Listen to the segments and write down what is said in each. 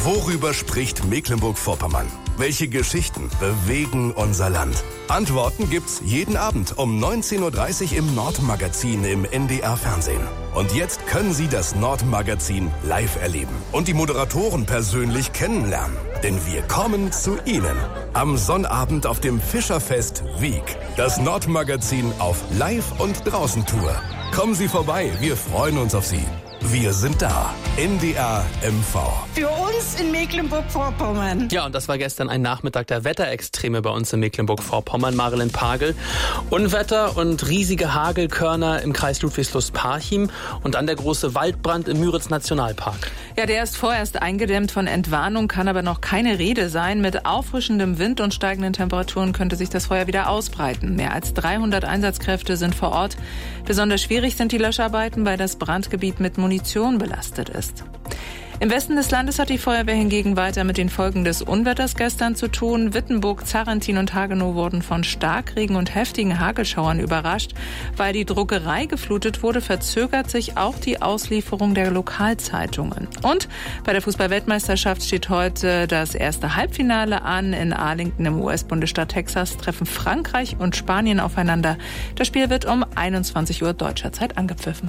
Worüber spricht Mecklenburg-Vorpommern? Welche Geschichten bewegen unser Land? Antworten gibt's jeden Abend um 19.30 Uhr im Nordmagazin im NDR-Fernsehen. Und jetzt können Sie das Nordmagazin live erleben und die Moderatoren persönlich kennenlernen. Denn wir kommen zu Ihnen. Am Sonnabend auf dem Fischerfest Wiek. Das Nordmagazin auf Live- und Draußen-Tour. Kommen Sie vorbei, wir freuen uns auf Sie. Wir sind da. NDR MV. Für uns in Mecklenburg-Vorpommern. Ja, und das war gestern ein Nachmittag der Wetterextreme bei uns in Mecklenburg-Vorpommern. Marilyn Pagel. Unwetter und riesige Hagelkörner im Kreis Ludwigslust-Parchim und dann der große Waldbrand im Müritz-Nationalpark. Ja, der ist vorerst eingedämmt. Von Entwarnung kann aber noch keine Rede sein. Mit auffrischendem Wind und steigenden Temperaturen könnte sich das Feuer wieder ausbreiten. Mehr als 300 Einsatzkräfte sind vor Ort. Besonders schwierig sind die Löscharbeiten, weil das Brandgebiet mit Munition belastet ist. Im Westen des Landes hat die Feuerwehr hingegen weiter mit den Folgen des Unwetters gestern zu tun. Wittenburg, Zarrentin und Hagenow wurden von Starkregen und heftigen Hagelschauern überrascht. Weil die Druckerei geflutet wurde, verzögert sich auch die Auslieferung der Lokalzeitungen. Und bei der Fußball-Weltmeisterschaft steht heute das erste Halbfinale an. In Arlington im US-Bundesstaat Texas treffen Frankreich und Spanien aufeinander. Das Spiel wird um 21 Uhr deutscher Zeit angepfiffen.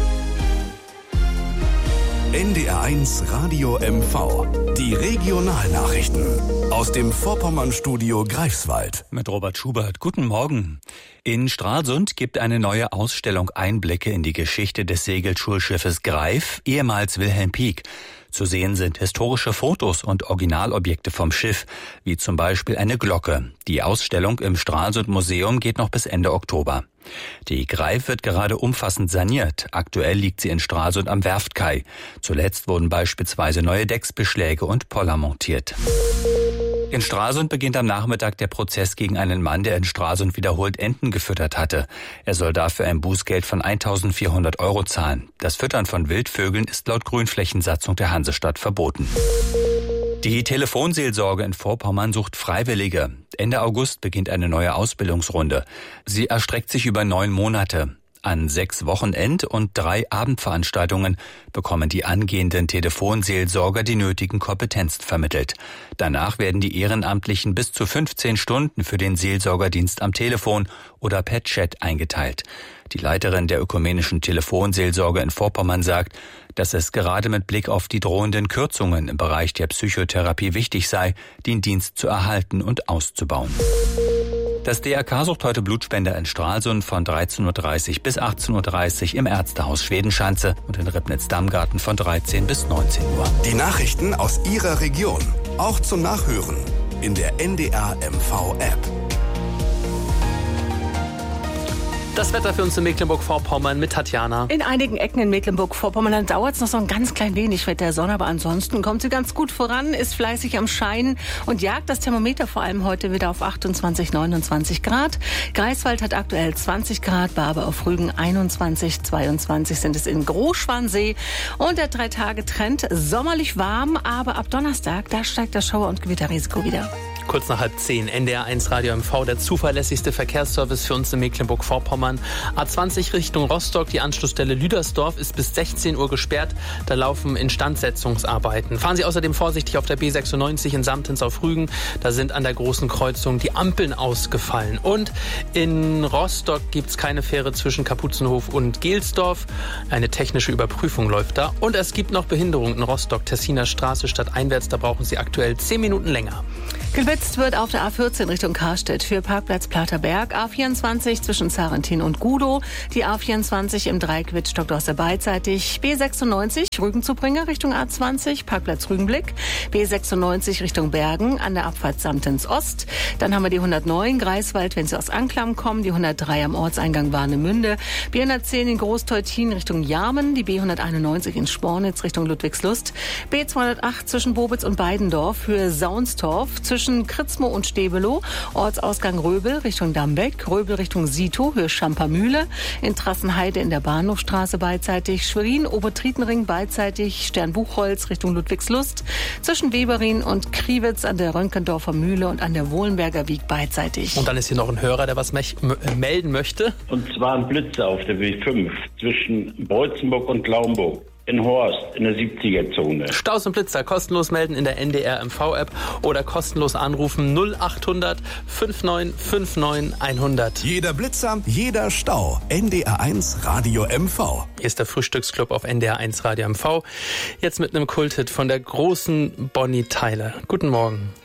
NDR1 Radio MV. Die Regionalnachrichten. Aus dem Vorpommern-Studio Greifswald. Mit Robert Schubert. Guten Morgen. In Stralsund gibt eine neue Ausstellung Einblicke in die Geschichte des Segelschulschiffes Greif, ehemals Wilhelm Pieck. Zu sehen sind historische Fotos und Originalobjekte vom Schiff, wie zum Beispiel eine Glocke. Die Ausstellung im Stralsund Museum geht noch bis Ende Oktober. Die Greif wird gerade umfassend saniert. Aktuell liegt sie in Stralsund am Werftkai. Zuletzt wurden beispielsweise neue Decksbeschläge und Poller montiert. In Stralsund beginnt am Nachmittag der Prozess gegen einen Mann, der in Stralsund wiederholt Enten gefüttert hatte. Er soll dafür ein Bußgeld von 1.400 € zahlen. Das Füttern von Wildvögeln ist laut Grünflächensatzung der Hansestadt verboten. Die Telefonseelsorge in Vorpommern sucht Freiwillige. Ende August beginnt eine neue Ausbildungsrunde. Sie erstreckt sich über 9 Monate. An 6 Wochenend- und 3 Abendveranstaltungen bekommen die angehenden Telefonseelsorger die nötigen Kompetenzen vermittelt. Danach werden die Ehrenamtlichen bis zu 15 Stunden für den Seelsorgerdienst am Telefon oder per Chat eingeteilt. Die Leiterin der ökumenischen Telefonseelsorge in Vorpommern sagt, dass es gerade mit Blick auf die drohenden Kürzungen im Bereich der Psychotherapie wichtig sei, den Dienst zu erhalten und auszubauen. Das DRK sucht heute Blutspender in Stralsund von 13.30 Uhr bis 18.30 Uhr im Ärztehaus Schwedenschanze und in Ribnitz-Dammgarten von 13 bis 19 Uhr. Die Nachrichten aus Ihrer Region, auch zum Nachhören in der NDR MV App. Das Wetter für uns in Mecklenburg-Vorpommern mit Tatjana. In einigen Ecken in Mecklenburg-Vorpommern dauert es noch so ein ganz klein wenig mit der Sonne, aber ansonsten kommt sie ganz gut voran, ist fleißig am Scheinen und jagt das Thermometer vor allem heute wieder auf 28, 29 Grad. Greifswald hat aktuell 20 Grad, Barbe auf Rügen 21, 22 sind es in Großschwansee und der 3-Tage-Trend sommerlich warm, aber ab Donnerstag, da steigt das Schauer- und Gewitterrisiko wieder. Kurz nach 9:30, NDR1 Radio MV, der zuverlässigste Verkehrsservice für uns in Mecklenburg-Vorpommern. A20 Richtung Rostock, die Anschlussstelle Lüdersdorf ist bis 16 Uhr gesperrt. Da laufen Instandsetzungsarbeiten. Fahren Sie außerdem vorsichtig auf der B96 in Samtens auf Rügen. Da sind an der großen Kreuzung die Ampeln ausgefallen. Und in Rostock gibt es keine Fähre zwischen Kapuzenhof und Gelsdorf. Eine technische Überprüfung läuft da. Und es gibt noch Behinderungen in Rostock, Tessiner Straße stadteinwärts. Da brauchen Sie aktuell 10 Minuten länger. Gewitzt wird auf der A14 Richtung Karstedt für Parkplatz Platerberg, A24 zwischen Zarrentin und Gudow, die A24 im Dreieck Wittstock-Dorster beidseitig, B96 Rügen-Zubringer Richtung A20, Parkplatz Rügenblick, B96 Richtung Bergen an der Abfahrt Samtens Ost. Dann haben wir die 109 Greifswald, wenn Sie aus Anklam kommen, die 103 am Ortseingang Warnemünde, B110 in Großteutin Richtung Jarmen, die B191 in Spornitz Richtung Ludwigslust, B208 zwischen Bobitz und Beidendorf für Saunstorf, zwischen Kritzmo und Stebelow, Ortsausgang Röbel Richtung Dambeck, Röbel Richtung Sito, Höhe Schampermühle, in Trassenheide in der Bahnhofstraße beidseitig, Schwerin, Obertrietenring beidseitig, Sternbuchholz Richtung Ludwigslust, zwischen Weberin und Kriwitz an der Rönkendorfer Mühle und an der Wohlenberger Wiek beidseitig. Und dann ist hier noch ein Hörer, der was melden möchte. Und zwar ein Blitzer auf der W5 zwischen Beutzenburg und Glaumburg. In Horst, in der 70er-Zone. Staus und Blitzer kostenlos melden in der NDR MV-App oder kostenlos anrufen 0800 5959 100. Jeder Blitzer, jeder Stau. NDR1 Radio MV. Hier ist der Frühstücksclub auf NDR1 Radio MV. Jetzt mit einem Kulthit von der großen Bonnie Tyler. Guten Morgen.